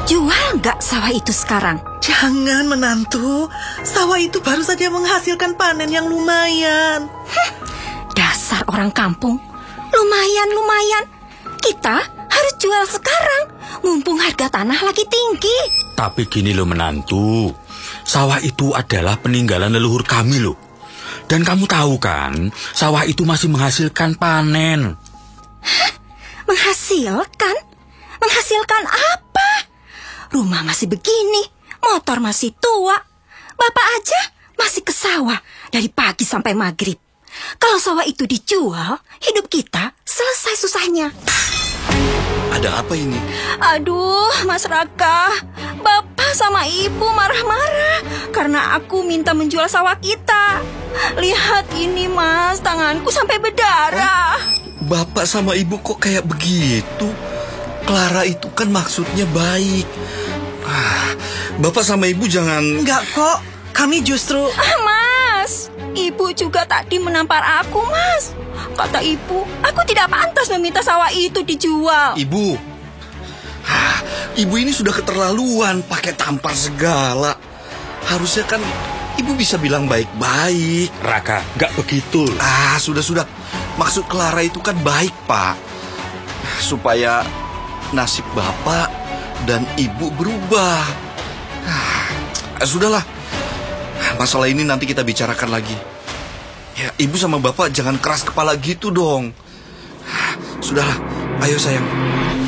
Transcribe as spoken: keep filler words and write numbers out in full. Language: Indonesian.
Jual nggak sawah itu sekarang? Jangan, menantu. Sawah itu baru saja menghasilkan panen yang lumayan. Heh, dasar orang kampung. Lumayan-lumayan. Kita harus jual sekarang, mumpung harga tanah lagi tinggi. Tapi gini loh menantu, sawah itu adalah peninggalan leluhur kami loh. Dan kamu tahu kan, sawah itu masih menghasilkan panen. Hah? Menghasilkan? Menghasilkan apa? Rumah masih begini, motor masih tua. Bapak aja masih ke sawah dari pagi sampai maghrib. Kalau sawah itu dijual, hidup kita selesai susahnya. Ada apa ini? Aduh, Mas Raka, Bapak sama Ibu marah-marah karena aku minta menjual sawah kita. Lihat ini, Mas, tanganku sampai berdarah. Bapak sama Ibu kok kayak begitu? Clara itu kan maksudnya baik. Ah, Bapak sama Ibu jangan... Enggak kok, kami justru... Ah, Mas, Ibu juga tadi menampar aku, Mas. Kata Ibu, aku tidak pantas meminta sawah itu dijual. Ibu, ah, Ibu ini sudah keterlaluan pakai tampar segala. Harusnya kan Ibu bisa bilang baik-baik. Raka, nggak begitu. Ah, sudah-sudah. Maksud Clara itu kan baik, Pak. Supaya nasib Bapak dan Ibu berubah. Ah, sudahlah. Masalah ini nanti kita bicarakan lagi. Ya, Ibu sama Bapak jangan keras kepala gitu dong. Sudahlah, ayo sayang.